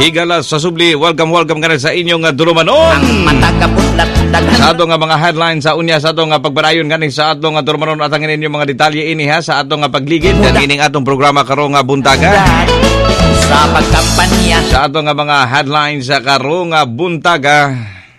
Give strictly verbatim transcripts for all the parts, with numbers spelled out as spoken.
higala sa subli. Welcome, welcome ka na sa inyong uh, durumanon. Ang matagaputlat dagan. Sa atong uh, mga headlines sa unya, sa atong uh, pagbarayon ganing sa atong uh, durumanon at ang inyong mga detalye ini ha, sa atong uh, pagligid. At ining atong programa karong uh, buntaga. Sa pagkampanya. Sa atong uh, mga headlines sa karong uh, buntaga.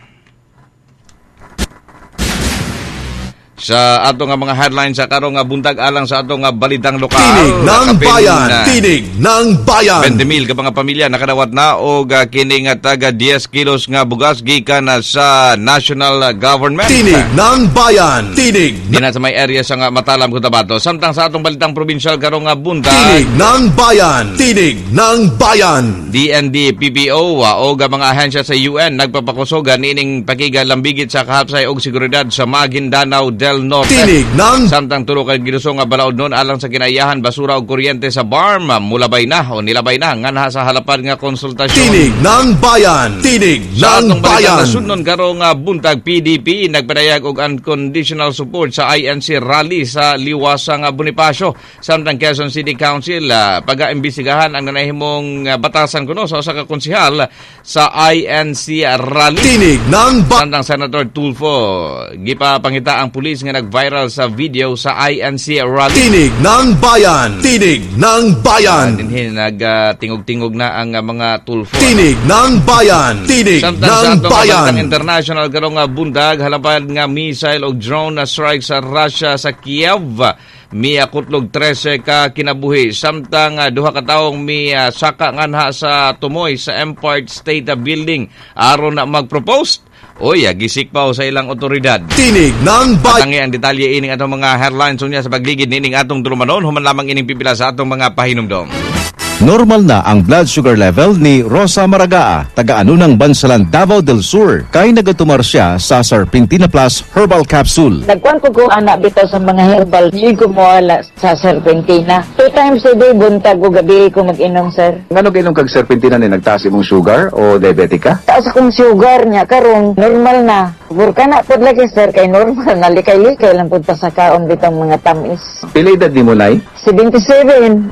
Sa atong nga mga headlines sa karong nga buntag alang sa atong nga balitang lokal. Tinig ng bayan, na, tinig ng bayan. twenty mil ka mga pamilya nakadawat na og uh, kini nga taga ten kilos nga bugas gikan na sa national government. Tinig ng bayan, tinig. Dina sa may area sa nga Matalam, Cotabato. Samtang sa atong balitang provincial karong nga buntag. Tinig ng bayan, tinig ng bayan. D N D, P P O uh, og mga ahensya sa U N nagpapakusogan nining pakigalambigit sa kahapsay og seguridad sa Maguindanao del Norte. Tinig ng Samtang tulo kay ginuso nga balaod nun alang sa kinayahan basura og kuryente sa barm mulabay na o nilabay na nganha sa halapan nga konsultasyon. Tinig ng bayan, tinig sa ng bayan. Sa sunod karong uh, buntag P D P nagpadayag og unconditional support sa I N C rally sa Liwasang uh, Bonifacio. Samtang Quezon City Council uh, pag-aimbestigahan ang nanahimong uh, batasan kuno sa usa ka konsehal sa I N C rally. Tinig ng bayan. Samtang Senator Tulfo gipapangita ang pulis nga nag-viral sa video sa I N C rally. Tinig ng bayan, tinig ng bayan. Dinhin nag-tingog-tingog na ang uh, mga Tulfo. Tinig ng bayan, tinig samtang ng bayan. Samtang international karong nga bundag halapan nga missile o drone na strike sa Russia sa Kiev. Miya kutlog thirteen ka kinabuhi. Samtang uh, duha ka taong mi uh, saka nganha sa tumoy sa Empire State Building aron na mag-propose. Oy, gisik pa sa ilang otoridad. Tinig ng bayan. Tangi ang detalye ining atong mga headlines unya sa pagligid nining atong drumanon human lamang ining pipila sa atong mga pahinumdom. Normal na ang blood sugar level ni Rosa Maragaa, taga-ano ng Bansalan, Davao del Sur, kay nagatumar siya sa Serpentina Plus Herbal Capsule. Nagkuhan ko ko anak bitaw sa mga herbal, hindi ko mawala sa Serpentina. Two times a day, buntag ko gabi ko mag-inom, sir. Ngano kainom kag Serpentina ni nagtaas imong sugar o diabetic ka? Taas akong sugar niya, karong normal na. Burka na po lagi, sir, kay normal na likay-likay lang po sa kaon bitang mga tamis. Pila edad nimo nay? seventy-seven.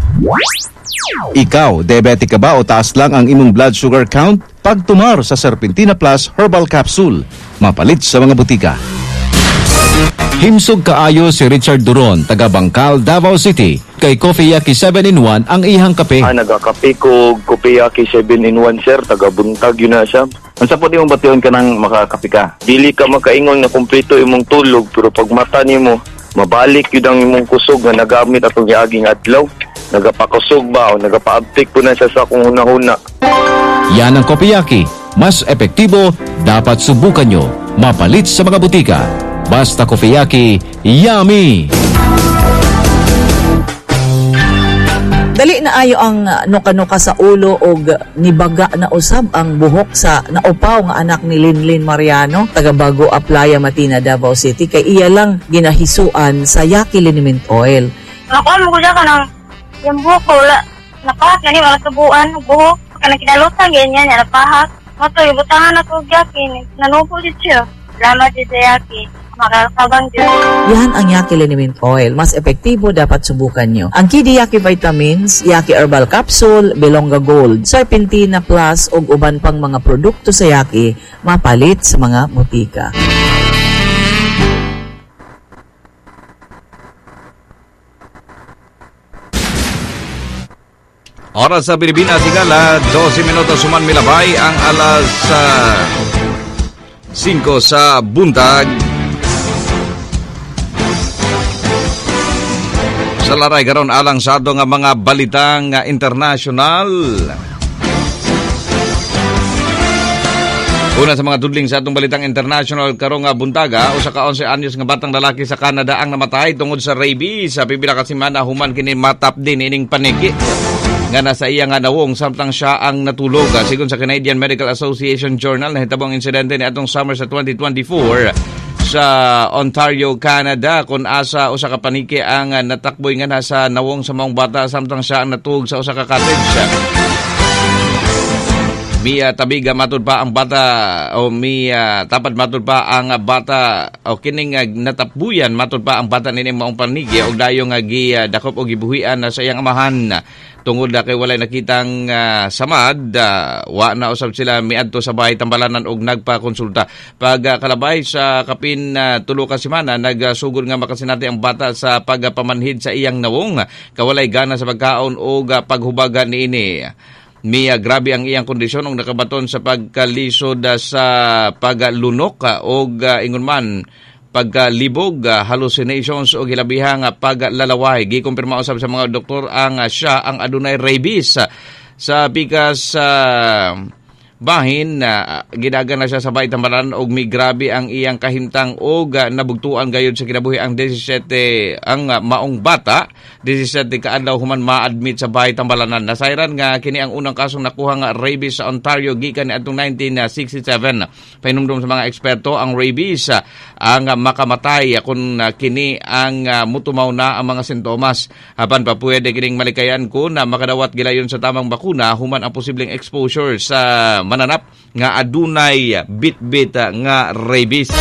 Ikaw, diabetic ka ba o taas lang ang imong blood sugar count? Pagtumar sa Serpentina Plus Herbal Capsule, mapalit sa mga butika. Himsog kaayo si Richard Duron, taga Bangkal, Davao City. Kay Coffee Yaki seven in one ang ihang kape. Ah, nagakape ko Coffee Yaki seven in one, sir. Taga buntag yun na siya. Ang sapot imong bation ka nang makakape ka. Dili ka makaingon na kumpleto imong tulog, pero pag mata nimo, mabalik yun ang imong kusog na nagamit atong giaging adlaw. Nagapakusog ba o nagapaabtik po na siya sa kung huna-huna. Yan ang Coffee Yaki. Mas epektibo, dapat subukan nyo. Mapalit sa mga butika. Basta Coffee Yaki, yummy! Dali na ayo ang nuka-nuka sa ulo og nibaga na usab ang buhok sa naupaw nga anak ni Linlin Mariano, taga Bago Aplaya, Matina, Davao City. Kay iya lang ginahisuan sa Yaki Liniment Oil. Ako mo gud ka nang yung buhok ko, wala, napahak na ni, wala tubuan, buhok. Kana kinalutan, ganyan, yan, napahak. Mato, ibutangan na ko Yaki, nanupo din siya. Salamat din sa Yaki, makakabang din. Yan ang Yaki Liniment Oil. Mas epektibo, dapat subukan nyo. Ang Kidi Yaki Vitamins, Yaki Herbal Capsule, Belonga Gold, Serpentina Plus, ug uban pang mga produkto sa Yaki, mapalit sa mga butika. Oras sa Pilipinas, higala, twelve minutos suman milabay ang alas uh, five sa buntag. Sa laray karon alang sa ato nga mga balitang uh, international. Una sa mga tudling sa atong balitang international karong nga buntaga, usa ka eleven anyos nga batang lalaki sa Canada ang namatay tungod sa rabies. Sa pipila ka semana human kini matap din ining paniki nga nasa iya nga nawong samtang siya ang natulog. Sigon sa Canadian Medical Association Journal, nahitabang insidente ni atong summer sa twenty twenty-four sa Ontario, Canada, kung asa usa ka paniki ang natakboy nga nasa nawong sa maong bata samtang siya ang natulog sa usa ka cottage. Miya tabiga matud pa ang bata o miya tapat matud pa ang bata o kining natapbuyan matud pa ang bata nini maong panigi og dayo nga gi dakop og gibuhian na sa iyang amahan. tungod na kay walay nakitang uh, samad, uh, wa na usab sila miadto sa bahay tambalanan og nagpakonsulta. Pag uh, kalabay sa kapin uh, tulo ka semana, nagsugod nga makasinati ang bata sa pagpamanhid sa iyang nawong, kawalay gana sa pagkaon o uh, paghubaga niini. Miya grabe ang iyang kondisyon og nakabaton sa pagkalisod uh, sa paglunok uh, og uh, ingon man pagkalibog, uh, hallucinations o hilabihang uh, paglalaway. Gikumpirma usab sa mga doktor ang uh, siya ang adunay rabies. Uh, sa pikas uh, bahin, uh, gidagan na siya sa bahay tambalan og mi grabe ang iyang kahimtang og uh, nabugtuan gayud sa kinabuhi ang seventeen ang uh, maong bata. seventeen kaadlaw human ma-admit sa bahay tambalanan. Nasayran nga kini ang unang kasong nakuha nga rabies sa Ontario gikan ni adtong nineteen sixty-seven. Pahinumdum sa mga eksperto ang rabies uh, ang uh, makamatay uh, kung uh, kini ang uh, mutumaw na ang mga sintomas. Apan pa pwede kining malikayan kung uh, makadawat gilayon sa tamang bakuna human ang posibleng exposure sa mananap nga adunay bit-bit nga rabies.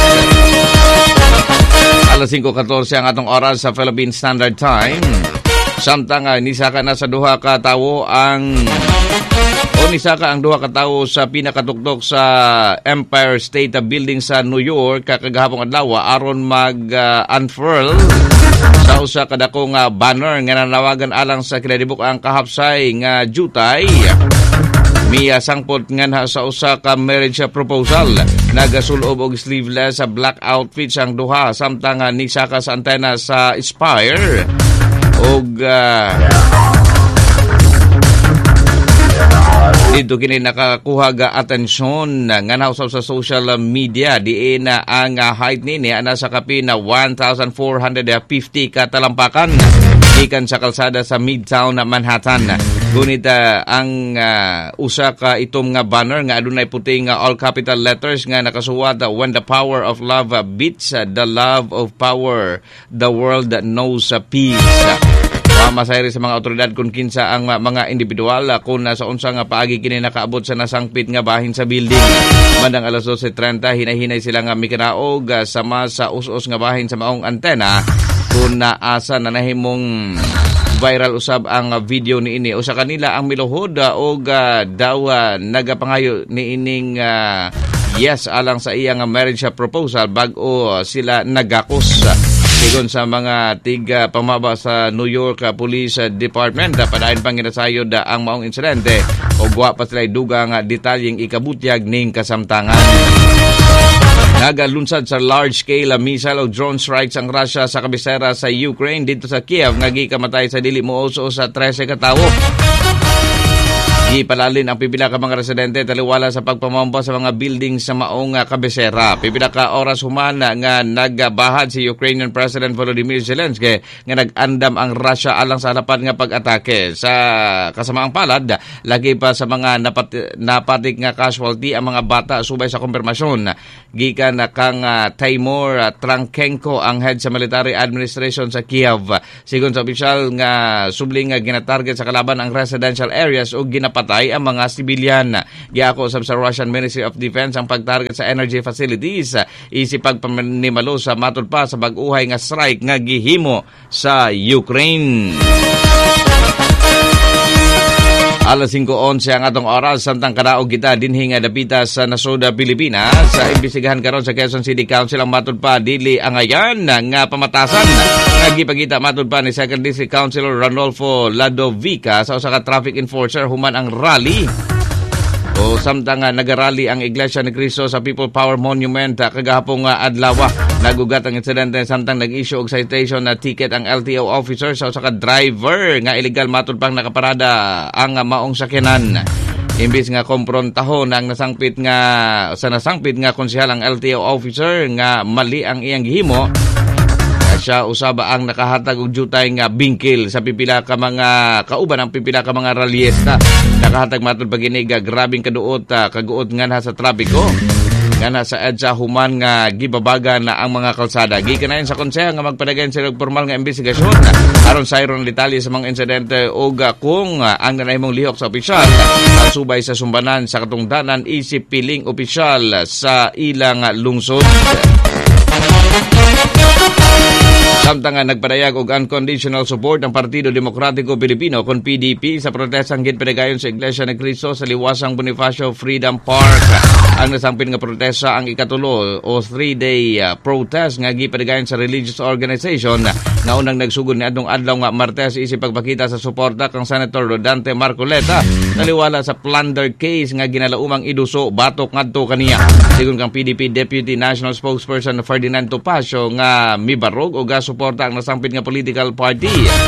alas five fourteen ang atong oras sa Philippine Standard Time. Samtang uh, nisaka na sa duha ka tawo ang o nisaka ang duha ka tawo sa pinakatuktok sa Empire State Building sa New York kagahapon adlaw aron mag-unfurl uh, sa usa ka dakong uh, banner nga nanawagan alang sa kinadibuk ang kahapsay nga jutay. Miya sangpot nga sa usa ka marriage proposal. Nagasulob og sleeveless sa black outfits ang duha samtang uh, nisaka sa antena sa Spire og uh, dito kini nakakuha ga atensyon nga nausab sa social media diin na ang uh, height nini ana sa kapin na one thousand four hundred fifty ka talampakan gikan sa kalsada sa Midtown Manhattan. Gunit uh, ang uh, usa ka itom nga banner nga adunay puting uh, all capital letters nga nakasuwat uh, when the power of love uh, beats uh, the love of power, the world that knows uh, peace. Uh, masayri sa mga otoridad kung kinsa ang uh, mga individual uh, kung uh, sa unsa nga paagi kini nakaabot sa nasangpit nga bahin sa building. Bandang alas twelve thirty hinahinay sila nga mikanaog uh, sama sa us-us nga bahin sa maong antena kung naasa na nahimong viral usab ang video ni ini. Usa kanila ang miluhod uh, og uh, daw uh, nagapangayo ni ining uh, yes alang sa iyang marriage proposal bag-o uh, sila nagakos. Sigon sa mga tiga pamaba sa New York uh, Police Department, uh, padayon pang ginasayod uh, ang maong insidente o guwa pa sila dugang uh, detalyeng ikabutyag ning kasamtangan. Nagalunsad sa large-scale missile o drone strikes ang Russia sa kabisera sa Ukraine dito sa Kiev nga gikamatay sa dili mooso sa thirteen ka tawo. Gipalalin ang pipila ka mga residente taliwala sa pagpamomba sa mga building sa maong kabisera. Pipila ka oras humana nga nagbahad si Ukrainian President Volodymyr Zelensky nga nag-andam ang Russia alang sa halapan nga pag-atake. Sa kasamaang palad, lagi pa sa mga napat, napatik nga casualty ang mga bata subay sa konfirmasyon. Gikan kang uh, Timur Trankenko ang head sa military administration sa Kiev. Sigon sa opisyal nga subling nga ginatarget sa kalaban ang residential areas o ginapatay ang mga sibilyan. Giako usab sa Russian Ministry of Defense ang pagtarget sa energy facilities. Isip pagpamanimalo sa matud pa sa bag-uhay nga strike nga gihimo sa Ukraine. alas five eleven ang atong oras samtang kadaog kita dinhi nga dapita sa nasod Pilipinas sa imbestigahan karon sa Quezon City Council ang matud pa dili angayan nga pamatasan nagipagita matud pa ni Second District Councilor Ranolfo Ladovica sa usa ka traffic enforcer human ang rally o samtang uh, nagarally ang Iglesia ni Cristo sa People Power Monument uh, kagahapong uh, adlaw. Nagugat ang insidente samtang nag-issue og citation na ticket ang L T O officer sa usa ka driver nga illegal matud pang nakaparada ang uh, maong sakyanan. Imbis nga komprontahon ang nasangpit nga sa nasangpit nga konsehal ang L T O officer nga mali ang iyang gihimo. Siya usaba ang nakahatag og jutay nga bingkil sa pipila ka mga kauban ang pipila ka mga ralyesta. Nakahatag matud paginiga grabing kaduot uh, kaguot nga sa trapiko. Nga sa EDSA human nga gibabagan na ang mga kalsada. Gikanayon sa konseho nga magpadagayon sila formal nga investigasyon aron sa iron detalye sa mga insidente o kung uh, ang nanahimong lihok sa opisyal ang subay sa sumbanan sa katungdanan isip piling opisyal sa ilang lungsod. Sa Samtang nga nagpadayag og unconditional support ang Partido Demokratiko Pilipino kon P D P sa protestang ginpadayon sa Iglesia ni Cristo sa liwasang Bonifacio Freedom Park. Ang nasampin nga protesta ang ikatulo o three-day uh, protest nga gipadayon sa religious organization nga unang nagsugod ni adtong adlaw nga Martes isip pagpakita sa suporta kang Senator Rodante Marcoleta naliwala sa plunder case nga ginalaumang iduso batok ngadto kaniya. Sigon kang P D P Deputy National Spokesperson Ferdinand Topacio nga mibarog o ga suporta ang nasampit nga political party.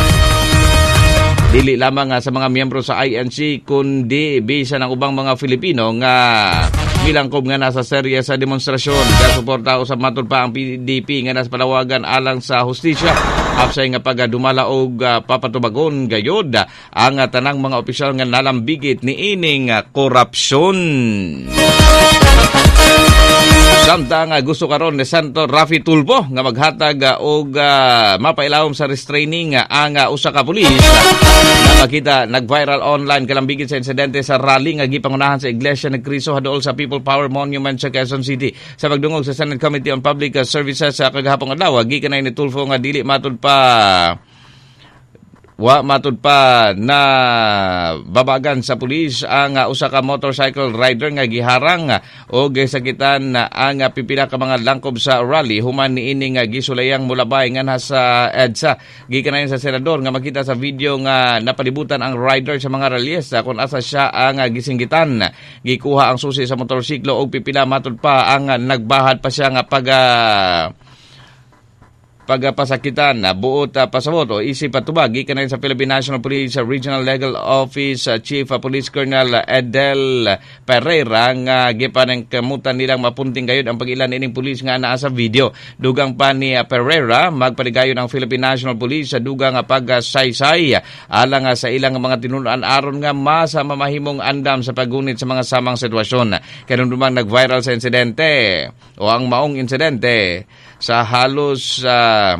Dili lamang nga sa mga miyembro sa I N C kundi bisa ng ubang mga Filipino nga milangkob nga nasa serye sa demonstrasyon. Ga suporta usab matud pa ang P D P nga nas palawagan alang sa hustisya. Apsay nga pagdumala og uh, papatubagon gayod ang uh, tanang mga opisyal nga nalambigit ni ining uh, korupsyon. Samtang uh, gusto karon ni Senator Raffy Tulfo nga maghatag uh, og uh, mapailawom sa restraining uh, ang uh, usa ka pulis uh, nakita nag-viral online kalambigit sa insidente sa rally nga gipangunahan sa Iglesia ni Cristo haduol sa People Power Monument sa Quezon City. Sa pagdungog sa Senate Committee on Public Services sa kagahapong adlaw gikanay ni Tulfo nga dili matud pa wa matud pa na babagan sa pulis ang uh, usa ka motorcycle rider nga giharang uh, o gisakitan uh, ang uh, pipila ka mga langkob sa rally human niini nga gisulayang mulabay nga nasa EDSA. Gikanay sa senador nga makita sa video nga napalibutan ang rider sa mga rallyista kung asa siya ang uh, gisinggitan. Gikuha ang susi sa motorsiklo og pipila matud pa ang uh, nagbahad pa siya nga pag uh, pagpasakitan na buot uh, pasabot o isip patubag gikanay sa Philippine National Police uh, Regional Legal Office uh, Chief uh, Police Colonel Edel Pereira nga gipanang kamutan nilang mapunting gayud ang pag-ilan ining pulis nga naa sa video. Dugang pa ni uh, Pereira magpaligayon ang Philippine National Police sa dugang uh, pagsaysay uh, alang uh, sa ilang mga tinunan aron nga masa mamahimong andam sa pagunit sa mga samang sitwasyon. Karon dumang nag-viral sa insidente o ang maong insidente sa halos uh,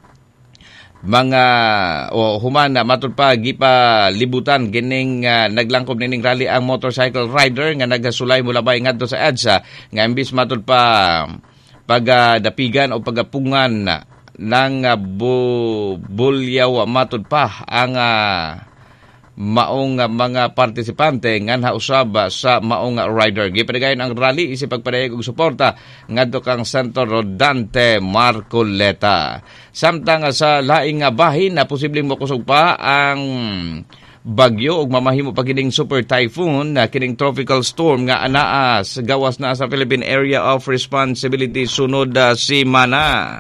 mga o humana matud pa gipa libutan gining uh, naglangkob nining rally ang motorcycle rider nga nagasulay mulabay ngadto sa EDSA nga imbis matud pa pagdapigan o pagapungan ng uh, bu- bulyaw matud pa ang uh, maong mga partisipante nga nausab sa maong rider. Gipadayon ang rally isip pagpadayag og suporta ngadto kang Senator Rodante Marcoleta. Samtang sa laing bahin na posibleng mokusog pa ang bagyo ug mamahimo pa kining super typhoon na kining tropical storm nga anaa sa gawas na sa Philippine Area of Responsibility sunod uh, simana.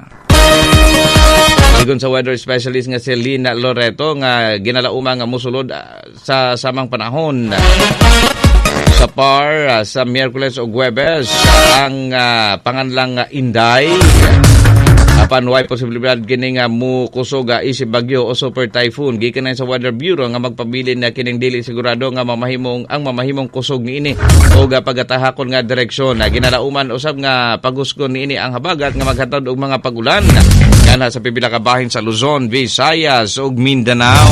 Sigon sa weather specialist nga si Lina Loreto nga ginalauma nga musulod sa samang panahon sa par uh, sa Miyerkules o Huwebes ang uh, panganlang uh, Inday apan way posibilidad kini nga mukusog uh, isip bagyo o super typhoon gikan sa Weather Bureau nga magpabilin na kining dili sigurado nga mamahimong ang mamahimong kusog niini o ga pagatahakon nga direksyon na ginalauman usab nga paguskon niini ang habagat nga maghatod og mga pagulan kana sa pipila ka bahin sa Luzon, Visayas ug Mindanao.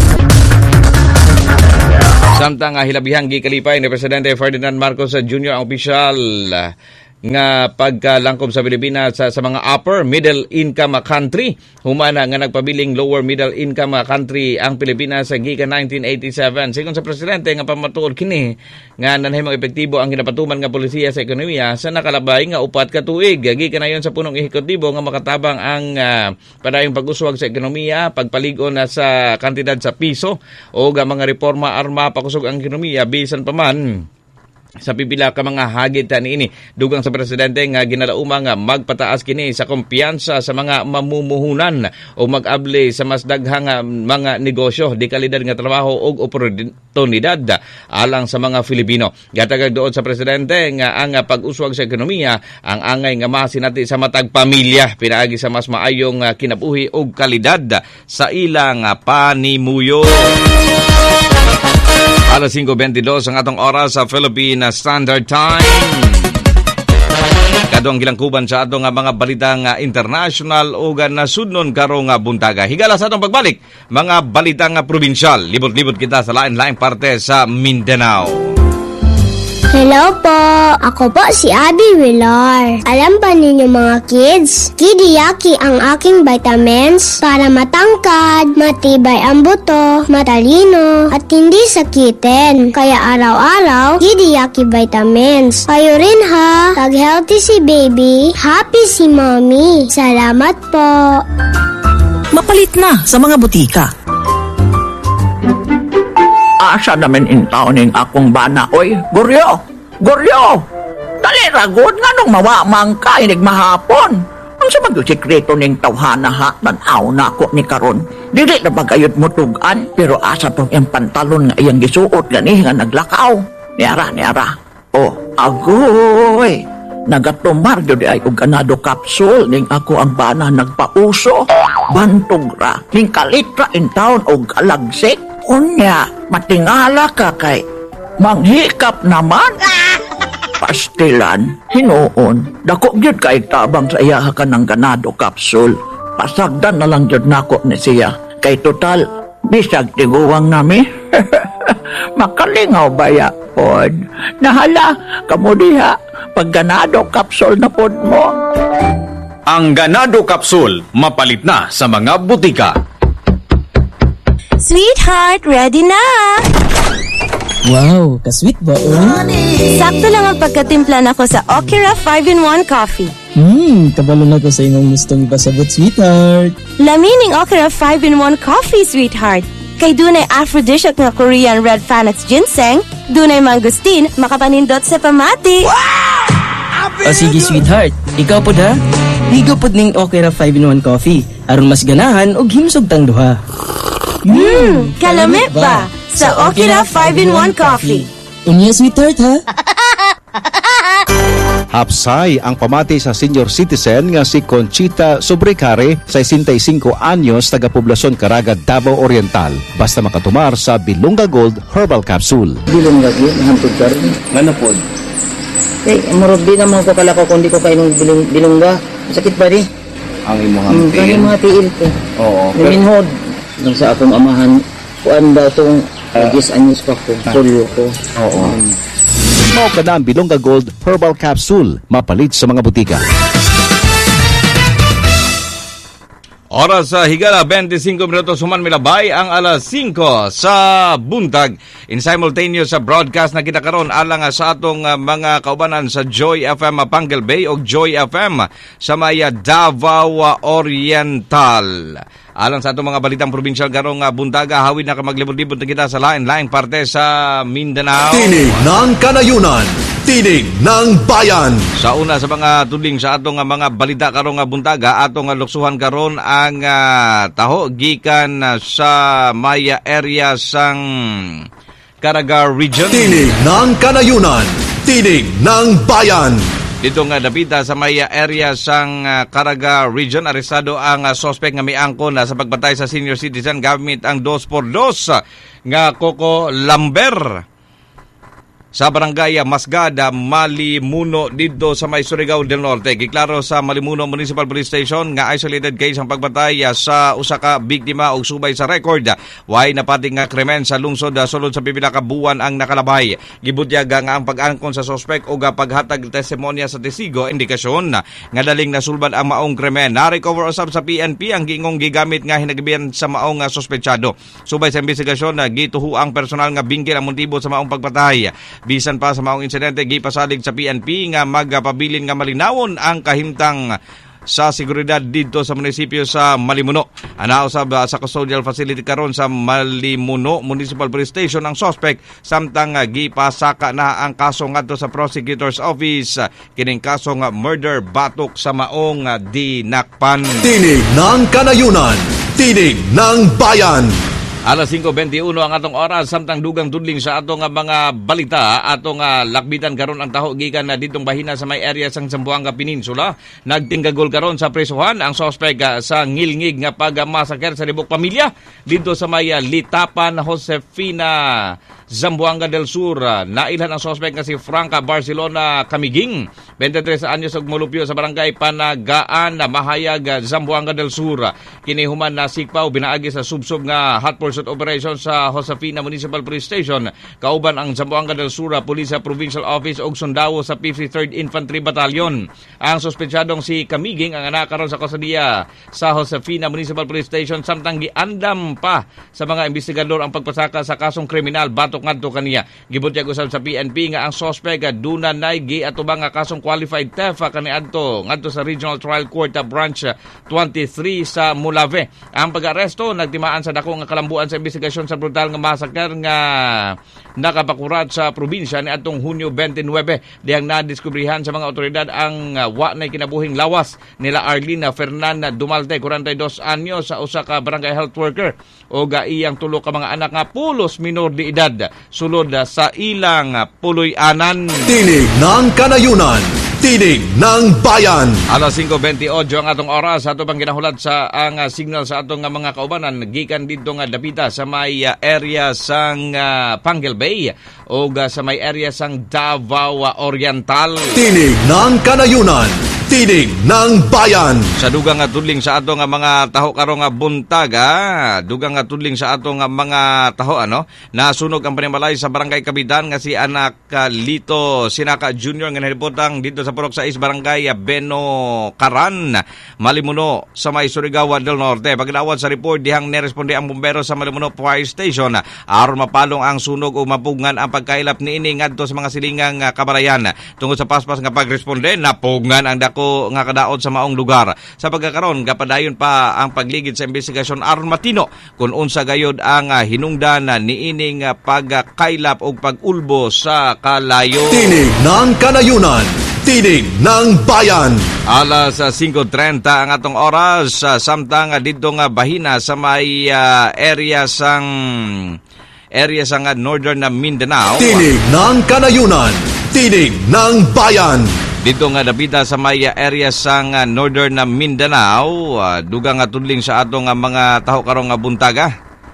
Samtang uh, hilabihang gikalipay ni Presidente Ferdinand Marcos Junior ang opisyal uh, nga pagkalangkob sa Pilipinas sa, sa mga upper middle income country. Humana nga nagpabiling lower middle income country ang Pilipinas sa gikan nineteen eighty-seven. Sigon sa presidente nga pamatuod kini nga nanahimong epektibo ang ginapatuman nga polisiya sa ekonomiya sa nakalabay nga upat ka tuig. Gikan ayon sa punong ehekutibo nga makatabang ang uh, padayong pag-uswag sa ekonomiya, pagpaligon na sa kantidad sa piso o ga mga reforma arma pakusog ang ekonomiya bisan pa man sa pipila ka mga hagit niini. Dugang sa presidente nga ginalauma nga magpataas kini sa kumpiyansa sa mga mamumuhunan o mag-abli sa mas daghang mga negosyo di kalidad nga trabaho og oportunidad alang sa mga Filipino. Gatagag doon sa presidente nga ang pag-uswag sa ekonomiya ang angay nga masinati sa matag pamilya pinaagi sa mas maayong kinabuhi og kalidad sa ilang panimuyo. alas singko bentidós ang atong oras sa Philippine Standard Time. Kadong gilangkuban sa atong mga balitang international o nasudnon karong buntaga. Higala sa atong pagbalik, mga balitang probinsyal. Libot-libot kita sa lain-lain parte sa Mindanao. Hello po! Ako po si Abby Villar. Alam ba ninyo mga kids? Kidiyaki ang aking vitamins para matangkad, matibay ang buto, matalino, at hindi sakitin. Kaya araw-araw, Kidiyaki vitamins. Kayo rin ha! Pag-healthy si baby, happy si mommy. Salamat po! Mapalit na sa mga butika. Asa namin intaw ning akong bana, oy. Goryo! Goryo! Dali ragod nga nung mawamang ka, inig mahapon. Ang sa mag-sikreto ning tawhana ha, tanaw na ako ni karon. Dili na bagayot mo tugan, pero asa tong yung pantalon nga iyang gisuot gani nga naglakaw. Niara, niara. Oh, agoy! Nagatumar yun ay og ganado capsule ning ako ang bana nagpauso. Bantog ra, ning kalitra in town og alagsik. Unya, matingala ka kay manghikap naman. Pastilan, hinuon. Dako gyud kay tabang sa iya ka ng ganado capsule. Pasagdan na lang gyud nako ni siya. Kay total, bisag tiguwang nami. Makalingaw ba ya, pod? Nahala, kamo diha, pag ganado capsule na pod mo. Ang ganado capsule, mapalit na sa mga butika. Sweetheart, ready na! Wow, ka-sweet ba, oh? Sakto lang ang pagkatimpla nako sa Okira five in one coffee. Hmm, kabalo na ko sa imong gustong ipasabot, sweetheart. Lamining Okira five in one coffee, sweetheart. Kay dunay aphrodisiac nga Korean red Fanax ginseng, dunay mangustin, makapanindot sa pamati. O sige, sweetheart, ikaw po da? Higo po ning Okira five in one coffee, aron mas ganahan og himsog tang duha. Hmm, kalamit ba? Sa Okira five in one coffee. Unya, sweetheart, ha? Hapsay ang pamati sa senior citizen nga si Conchita Sobrecare, sesenta y cinco anyos, taga-poblasyon Caraga, Davao Oriental. Basta makatumar sa Bilunga Gold Herbal Capsule. Bilunga Gold, hantod ka rin. Ano po? Eh, marod di naman ko kalako kung di ko kayo ng bilung, bilungga. Sakit ba rin? Ang imong Hmm, tiil. ang mga tiil ko. Oo. Naminhod. Nang sa akong amahan, kuan daw itong uh, diyes anyos pa ko, polio ko. Oo. Um, Mao ka na ang Bilunga Gold Herbal Capsule, mapalit sa mga butika. Oras sa higala, twenty-five minutos human milabay ang alas singko sa buntag. In simultaneous sa broadcast na kita karon alang sa atong uh, mga kaubanan sa Joy F M Pangal Bay o Joy F M sa maya Davao Oriental. Alang sa atong mga balitang probinsyal karong uh, buntaga, hawid na ka maglibot-libot na kita sa lain-laing parte sa Mindanao. Tinig ng Kanayunan, tinig ng bayan. Sa una sa mga tudling sa atong uh, mga balita karong uh, buntaga, atong uh, luksuhan karon ang uh, taho gikan uh, sa maya area sang Caraga Region. Tinig ng Kanayunan, tinig ng bayan. Dito nga dapita sa may area sang uh, Caraga Region, arestado ang uh, suspect nga may angkon uh, sa pagbatay sa senior citizen gamit ang two por two nga Coco Lamber sa barangay Masgada, Malimuno dito sa may Surigao del Norte. Giklaro sa Malimuno Municipal Police Station nga isolated case ang pagbatay sa usa ka biktima og subay sa record. Way napating nga krimen sa lungsod sulod sa pipila ka buwan ang nakalabay. Gibutyaga nga ang pag-angkon sa suspect o paghatag testimonya sa testigo indikasyon nga daling nasulbad ang maong krimen. Na-recover usab sa P N P ang gingong gigamit nga hinagabihan sa maong suspetsado. Subay sa investigasyon na gituho ang personal nga binggil ang motibo sa maong pagpatay. Bisan pa sa maong insidente, gipasalig sa P N P nga magpabilin nga malinawon ang kahimtang sa seguridad dito sa munisipyo sa Malimuno. Anao sa, sa custodial facility karon sa Malimuno Municipal Police Station ang suspect, samtang uh, gipasaka na ang kaso ngadto sa prosecutor's office. Kining kaso nga murder batok sa maong uh, dinakpan. Tinig ng Kanayunan, tinig ng bayan. Alas singko twenty-one ang atong oras, samtang dugang tudling sa atong uh, mga balita, atong uh, lakbitan karon ang taho gikan na uh, ditong bahina sa may area sang Zamboanga Peninsula. Nagtinggagol karon sa presuhan ang suspect uh, sa ngilngig nga pagmasaker sa libok pamilya dito sa may uh, Litapan Josefina Zamboanga del Sur. Nailhan ang suspect nga si Franca Barcelona Camiging, twenty-three anyos ug molupyo sa barangay Panagaan, Mahayag, Zamboanga del Sur. Kini human na sikpaw binaagi sa subsub nga hot pursuit operation sa Josefina Municipal Police Station. Kauban ang Zamboanga del Sur Police Provincial Office ug sundao sa fifty-third Infantry Battalion. Ang suspetsadong si Camiging ang anak karon sa kustodiya sa Josefina Municipal Police Station samtang giandam pa sa mga investigador ang pagpasaka sa kasong kriminal batok ngadto kaniya. Gibutyag usab sa P N P nga ang suspect dunay giatubang nga kasong qualified theft kaniadto ngadto sa Regional Trial Court Branch twenty-three sa Mulave. Ang pag-aresto nagtimaan sa dako nga kalambuan sa investigasyon sa brutal nga massacre nga nakapakurat sa probinsya ni atong Hunyo twenty-nine. Diyang nadiskubrihan sa mga otoridad ang uh, wa na kinabuhing lawas nila Arlina Fernanda Dumalte, forty-two anyos, sa usa ka barangay health worker o ga iyang tulo ka mga anak nga pulos minor de edad sulod uh, sa ilang uh, puloy-anan. Tinig ng Kanayunan, Tinig ng Bayan. Alas five twenty-eight ang atong oras. Ato pang ginahulat sa ang uh, signal sa atong uh, mga kaubanan gikan didto nga dapita sa may uh, area sang uh, Panguil Bay o uh, sa may area sang Davao Oriental. Tinig ng Kanayunan, Tinig ng Bayan. Sa dugang nga tudling sa ato nga mga taho karon nga buntag, ah, dugang nga tudling sa ato nga mga taho ano, nasunog ang panimalay sa barangay Kabidan nga si anak uh, Lito Sinaka Junior nga nahilipotang dito sa Purok sais barangay Beno Karan, Malimuno sa may Surigao del Norte. Pagdawat sa report dihang niresponde ang bumbero sa Malimuno Fire Station aron mapalong ang sunog o mapugngan ang pagkailap niini ngadto sa mga silingang uh, kabalayan. Tungod sa paspas nga pagresponde, napugngan ang ko nga kadaot sa maong lugar. Sa pagkakaron, gapadayon pa ang pagligid sa investigasyon aron matino kung unsa gayod ang uh, hinungdan na niining uh, pagkailap o pag-ulbo sa kalayo. Tinig ng Kanayunan, Tinig ng Bayan. Alas uh, five thirty ang atong oras, uh, samtang uh, dito nga bahina sa may uh, area sang area sang uh, northern na Mindanao. Tinig ng Kanayunan, Tinig ng Bayan. Dito nga dapita sa may area sang uh, northern na Mindanao, uh, dugang nga tudling sa ato nga mga taho karong nga buntaga.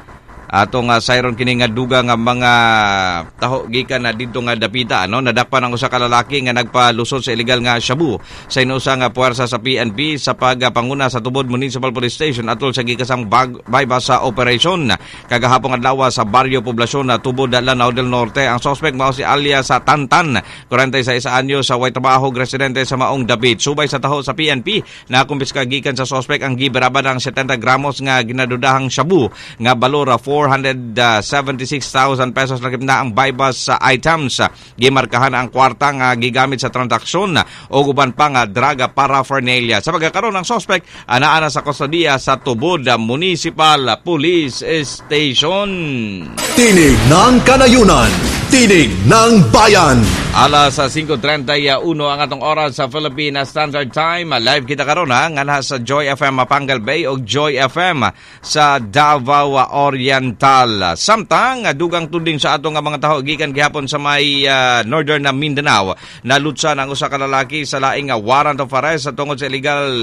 Ato nga sayron kini nga duga nga mga taho gikan na dito nga dapita ano, nadakpan ang usa ka lalaki nga nagpalusot sa illegal nga shabu sa inusa nga puwersa sa P N P sa pagpanguna sa tubod Municipal Police Station atol sa gikasang bypass sa operation kagahapon adlaw sa baryo poblasyon na tubod Lanao del Norte. Ang suspect mao si alias sa Tantan, forty-six anyos, sa way trabaho, residente sa maong Dapit. Subay sa taho sa P N P na kumpiska gikan sa suspect ang giberabad ang seventy gramos nga ginadudahang shabu nga balora four hundred seventy-six thousand pesos lakip na ang bypass sa items. Gimarkahan ang kwarta nga gigamit sa transaksyon o guban pa nga draga paraphernalia. Sa pagkakaroon ng suspect, anaa na sa kustodiya sa Tubod Municipal Police Station. Tinig ng Kanayunan, Tinig ng Bayan. Alas five thirty-one ang atong oras sa Philippine Standard Time. Live kita karon ha nga sa Joy F M Panguil Bay o Joy F M sa Davao Oriental. Samtang dugang tuding sa ato nga mga taho gikan gihapon sa may uh, northern na Mindanao, nalutsan ang usa ka lalaki sa laing uh, warrant of arrest sa tungod sa illegal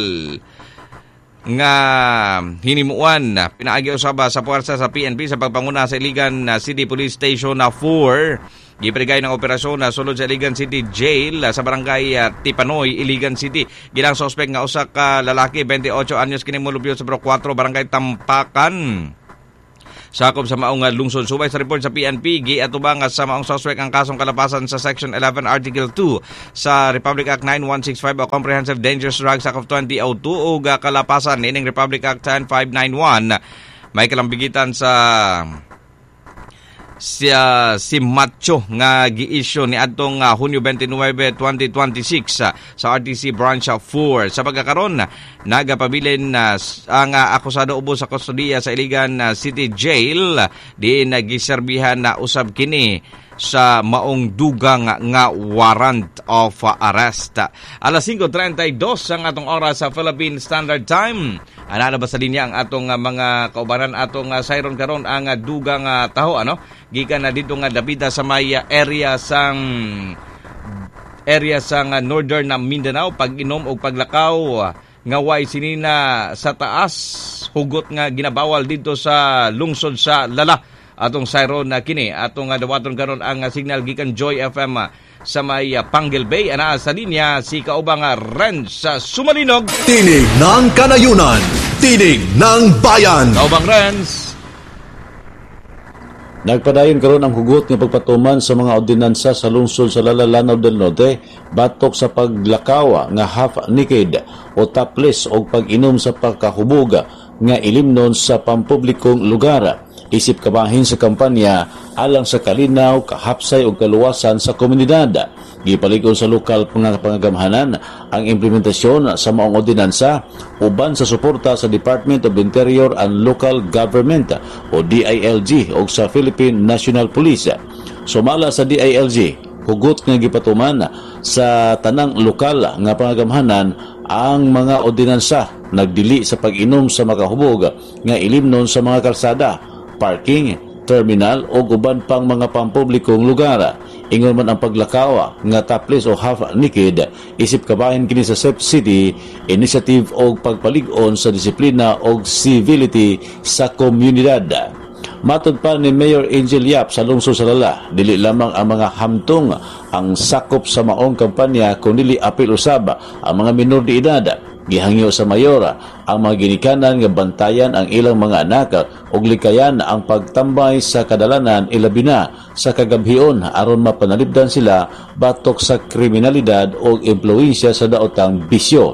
nga hinimuan pinaagi usaba sa puwersa sa P N P sa pagpanguna sa Iligan City Police Station na four. Giprigay ng operasyon na sulod sa Iligan City Jail sa barangay uh, Tipanoy, Iligan City. Gilang suspect nga usa ka lalaki, twenty-eight anyos, kini molupyo sa four, barangay Tampakan. Sakop sa maong lungsod. Subay sa report sa P N P, giatubang sa maong suspect ang kasong kalapasan sa Section eleven Article two sa Republic Act nine one six five o Comprehensive Dangerous Drug Sakop twenty oh two o kalapasan ining Republic Act ten five ninety-one. May kalambigitan sa siya si Macho nga gi-issue ni adtong uh, Hunyo twenty-nine, twenty twenty-six uh, sa R T C Branch four. Sa pagkakaron, nagapabilin uh, ang uh, akusado ubos sa kustodiya sa Iligan uh, City Jail. Di nagiserbihan na usab kini sa maong dugang nga warrant of arrest. Alas five thirty-two ang atong oras sa Philippine Standard Time. Ana na ba sa linya ang atong uh, mga kaubanan atong uh, sayron karon ang uh, dugang uh, taho ano gikan na dito nga dapita sa may uh, area sang area sang uh, northern na Mindanao. Pag-inom o paglakaw uh, nga way sinina sa taas hugot nga ginabawal dito sa lungsod sa Lala atong siren na kini atong uh, dawaton karon ang uh, signal gikan Joy F M uh, sa may uh, Panguil Bay. Ana sa linya si kaubang uh, Renz sa uh, Sumalinog. Tinig ng Kanayunan, tinig ng bayan. Kaubang Renz. Nagpadayon karon ang hugot nga pagpatuman sa mga ordinansa sa lungsod sa Lanao del Norte batok sa paglakaw nga half-naked o topless o pag-inom sa pagkahubog nga ilimnon sa pampublikong lugar. Isip kabahin sa kampanya alang sa kalinaw, kahapsay o kaluwasan sa komunidad. Gipalikon sa lokal pangagamhanan ang implementasyon sa maong ordinansa uban sa suporta sa Department of Interior and Local Government o D I L G o sa Philippine National Police. Sumala sa D I L G, hugot nga gipatuman sa tanang lokal nga pangagamhanan ang mga ordinansa nagdili sa pag-inom sa makahubog nga ilimnon sa mga kalsada, parking, terminal o uban pang mga pampublikong lugar. Ingon man ang paglakaw nga topless o half-naked, isip kabahin kini sa Safe City Initiative o pagpalig-on sa disiplina o civility sa komunidad. Matod pa ni Mayor Angel Yap sa lungsod sa Lala, dili lamang ang mga hamtong ang sakop sa maong kampanya kundi apil usab ang mga minor de edad. Gihangyo sa mayor ang mga ginikanan nga bantayan ang ilang mga anak ug likayan ang pagtambay sa kadalanan ilabi na sa kagabhion aron mapanalipdan sila batok sa kriminalidad o impluwensya sa daotang bisyo.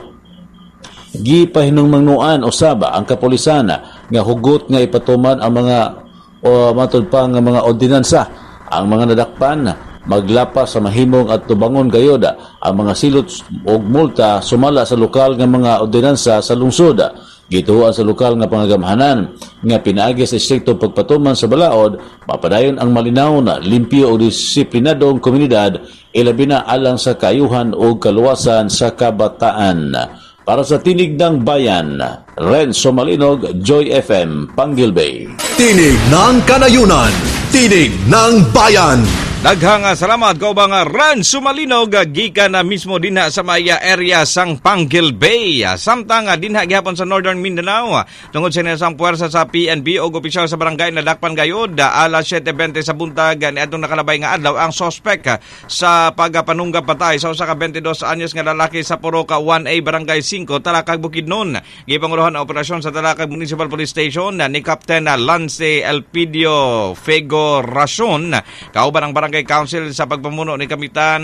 Gipahinungmangnuan usab ang kapulisan nga hugot nga ipatuman ang mga o matod pa nga mga ordinansa ang mga nadakpan maglapas sa mahimong at tubangon gayod ang mga silot o multa sumala sa lokal nga mga ordinansa sa lungsod. Gituan sa lokal nga pangagamhanan nga pinaagi sa istriktong pagpatuman sa balaod, mapadayon ang malinaw na limpyo o disiplinadong komunidad ilabi na alang sa kaayuhan o kaluwasan sa kabataan. Para sa Tinig ng Bayan, Renzo Malinog, Joy F M, Panguil Bay. Tinig ng Kanayunan, tinig ng bayan. Daghang salamat ko ba nga Renzo Malinog gikan na mismo dinha sa maya area sang Panguil Bay. Samtang dinha gihapon sa Northern Mindanao tungod sa ilang puwersa sa P N B o opisyal sa barangay na dakpan gayod alas siyete twenty sa buntag ni adtong nakalabay nga adlaw ang suspect sa pagapanunggab patay sa usa ka twenty-dos anyos nga lalaki sa Poroca one A Barangay five Talakag Bukidnon. Gipangulohan ang operasyon sa Talakag Municipal Police Station ni Captain Lance Elpidio Fego Rason kauban ang barangay Council sa pagpamuno ni Kapitan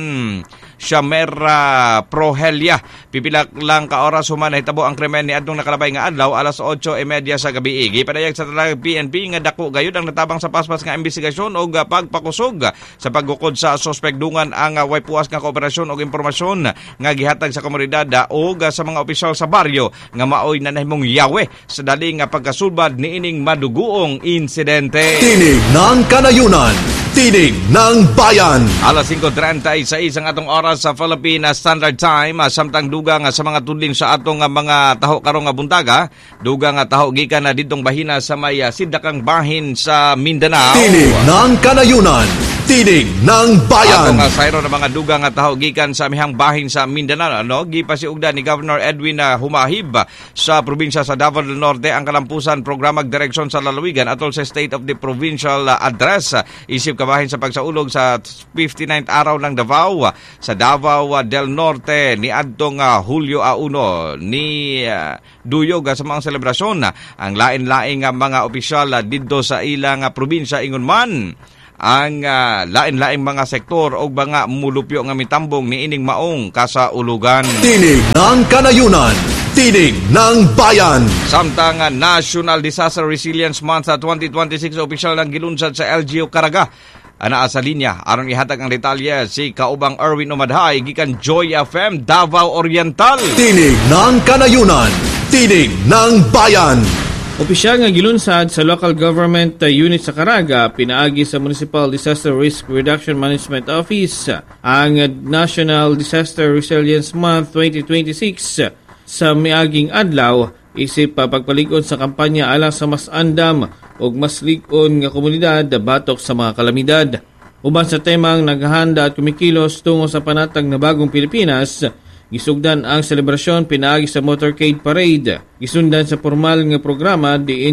Shamera Prohelia. Pipilak lang ka oras human hitabo ang krimen ni adtong nakalabay nga adlaw alas eight thirty sa gabi. Gipadayag sa Talakag P N P nga dako gayud ang natabang sa paspas nga investigasyon o pagpakusog sa paggukod sa suspect dungan ang way puas nga kooperasyon o impormasyon nga gihatag sa komunidad o sa mga opisyal sa baryo nga maoy na nahimong yawe sa dali nga pagkasulbad niining maduguong insidente. Tinig ng Kanayunan, tinig ng bayan. Alas five thirty-six ang atong oras sa Philippine Standard Time. Samtang dugang sa mga tudling sa atong mga taho karong nga buntaga, dugang nga taho gikan na ditong bahina sa may sidakang bahin sa Mindanao. Tinig ng Kanayunan, tinig ng bayan. Atong sayro ng mga dugang nga taho gikan sa mihang bahin sa Mindanao, ano, gipasiugda ni Governor Edwin Humahib sa probinsya sa Davao del Norte ang kalampusan programag direksyon sa lalawigan atol sa State of the Provincial Address. Isip kabahin sa pagsaulog sa fifty-ninth araw ng Davao sa Davao del Norte ni adtong uh, Hulyo uno ni uh, duyog uh, sa mga selebrasyon uh, ang lain-laing uh, mga opisyal uh, didto sa ilang uh, probinsya ingon man ang uh, lain-laing mga sektor o mga mulupyo nga mitambong ni ining maong kasaulugan. Tinig ng Kanayunan, tinig ng bayan. Samtang uh, National Disaster Resilience Month sa twenty twenty-six opisyal ng gilunsad sa L G U Caraga. Ana sa linya aron ihatag ang detalye si kaubang Erwin Umadhay gikan Joy F M Davao Oriental. Tinig ng Kanayunan, tinig ng bayan. Opisyal nga gilunsad sa local government unit sa Caraga, pinaagi sa Municipal Disaster Risk Reduction Management Office ang National Disaster Resilience Month twenty twenty-six sa miaging adlaw isip pagpalikod sa kampanya alang sa mas andam o mas likon nga komunidad batok sa mga kalamidad. Uban sa temang naghahanda at kumikilos tungo sa panatag na bagong Pilipinas, gisugdan ang selebrasyon pinaagi sa motorcade parade. Gisundan sa formal nga programa diin gipang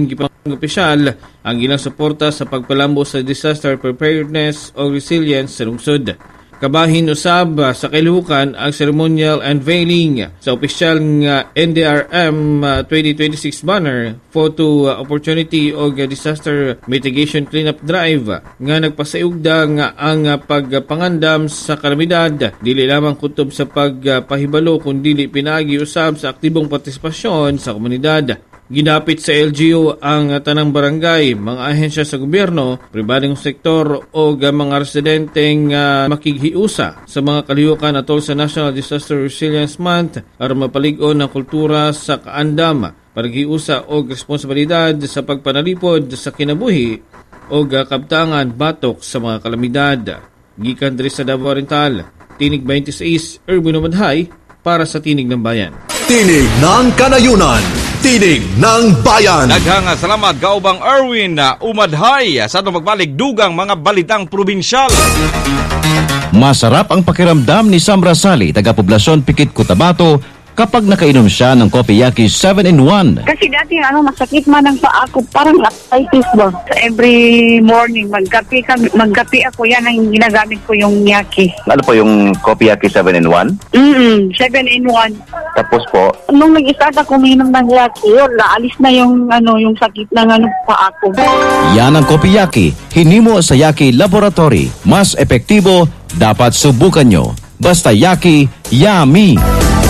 Ang opisyal ang ilang suporta sa pagpalambo sa disaster preparedness o resilience sa lungsod. Kabahin usab sa kalihukan ang ceremonial unveiling sa opisyal nga N D R M twenty twenty-six banner photo opportunity o disaster mitigation cleanup drive nga nagpasayugda nga ang pagpangandam sa kalamidad dili lamang kutob sa pagpahibalo kundi pinagi usab sa aktibong partisipasyon sa komunidad. Ginapit sa L G U ang tanang barangay, mga ahensya sa gobyerno, pribadong sektor o mga residenteng uh, makighiusa sa mga kalihukan atol sa National Disaster Resilience Month para mapalig-on ang kultura sa kaandam, paghiusa o responsibilidad sa pagpanalipod sa kinabuhi o kabtangan batok sa mga kalamidad. Gikan diri sa Davao Oriental, Tinig twenty-six, Erwin Umadhay para sa Tinig ng Bayan. Tinig ng Kanayunan, Tinig ng Bayan. Daghang salamat kaubang Erwin na Umadhay sa atong pagbalik dugang mga balitang probinsyal. Masarap ang pakiramdam ni Sam Rasali, taga-poblasyon Pikit, Cotabato, kapag nakainom siya ng Kopiyaki seven in one. Kasi dati ano, masakit man ang paa ko, parang arthritis ba. Every morning, magkape, kami, magkape ako, yan ang ginagamit ko yung Yaki. Ano po yung Kopiyaki seven in one? Mm-mm, seven in one. Tapos po? Nung nag-start ako uminom ng Yaki, yun, naalis na yung, ano, yung sakit ng ano, paa ko. Yan ang Kopiyaki, hinimo sa Yaki Laboratory. Mas epektibo, dapat subukan nyo. Basta Yaki, yummy!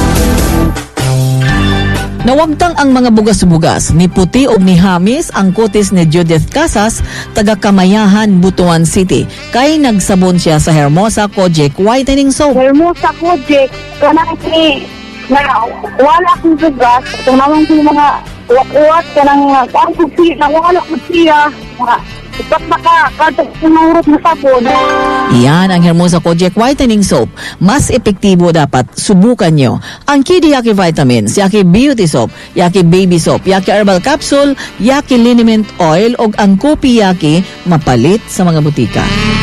Nawagtang ang mga bugas-bugas ni Puti o ni Hamis ang kutis ni Judith Casas, taga Kamayahan, Butuan City. Kay nagsabon siya sa Hermosa Kojic Whitening Soap. Hermosa Kojic, kanang ni na wala akong bugas, tunawang ko yung mga uwat-uwat, kanang parang siya, na wala ko siya, ipat na ka, kadang sinurot na sabon. Iyan ang Hermosa Kojic Whitening Soap. Mas epektibo dapat subukan nyo. Ang Kidi Yaki Vitamins, Yaki Beauty Soap, Yaki Baby Soap, Yaki Herbal Capsule, Yaki Liniment Oil, o ang Kopi Yaki, mapalit sa mga butika.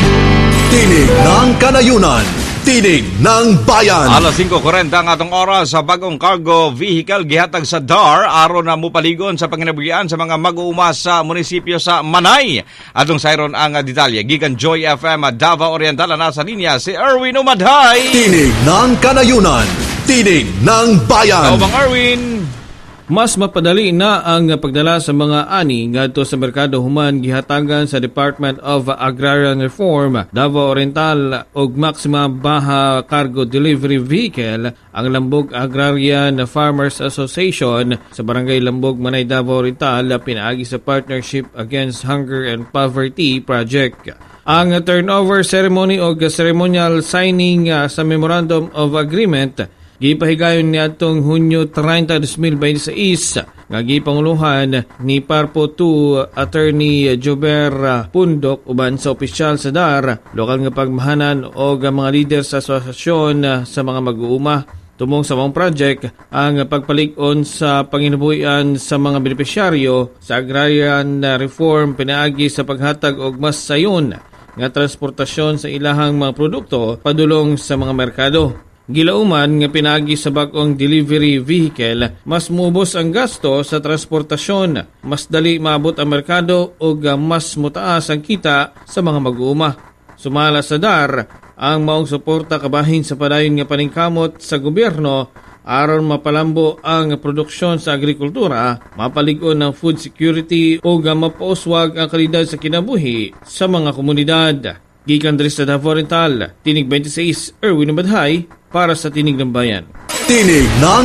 Tinig ng Kanayunan, Tinig ng Bayan. Alas five forty ang atong oras sa bagong cargo vehicle gihatag sa D A R aron na mupaligon sa panginabuhian sa mga mag-uuma sa munisipyo sa Manay. Atong sayron ang detalye gikan Joy F M Davao Oriental na nasa linya si Erwin Umadhay. Tinig ng Kanayunan, Tinig ng Bayan. Ikaw bang Erwin? Mas mapadali na ang pagdala sa mga ani ngadto sa merkado human gihatagan sa Department of Agrarian Reform Davao Oriental og Maxima Baha Cargo Delivery Vehicle ang Lambog Agrarian Farmers Association sa Barangay Lambog, Manay, Davao Oriental pinaagi sa Partnership Against Hunger and Poverty Project. Ang turnover ceremony o ceremonial signing uh, sa Memorandum of Agreement gipahigayon ni atong Hunyo thirty, twenty twenty-six nga gipanguluhan ni Parpo two Attorney Jober Pundok uban sa opisyal sa D A R, lokal nga pagmahanan o mga leader sa asosasyon sa mga mag-uuma. Tumong sa mong project ang pagpalig-on sa panginabuhian sa mga benepisyaryo sa agrarian reform pinaagi sa paghatag og mas sayon nga transportasyon sa ilahang mga produkto padulong sa mga merkado. Gilauman nga pinagi sa bag-ong delivery vehicle, mas mubos ang gasto sa transportasyon, mas dali maabot ang merkado o mas mutaas ang kita sa mga mag-uuma. Sumala sa D A R, ang maong suporta kabahin sa padayon nga paningkamot sa gobyerno aron mapalambo ang produksyon sa agrikultura, mapalig-on ng food security o mapauswag ang kalidad sa kinabuhi sa mga komunidad. Gikan diri sa Davao Oriental, Tinig twenty-six, Erwin Umadhay para sa Tinig ng Bayan. Tinig ng